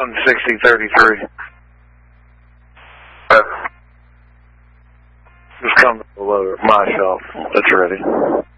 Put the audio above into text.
6033. Just come to my shop. It's ready.